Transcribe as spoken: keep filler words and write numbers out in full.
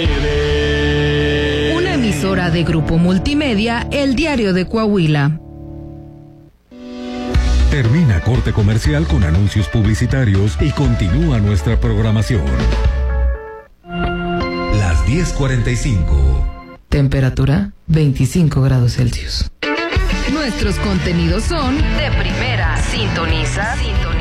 Una emisora de Grupo Multimedia, El Diario de Coahuila. Termina corte comercial con anuncios publicitarios y continúa nuestra programación. Las diez cuarenta y cinco. Temperatura veinticinco grados Celsius. Nuestros contenidos son de primera. Sintoniza, sintoniza.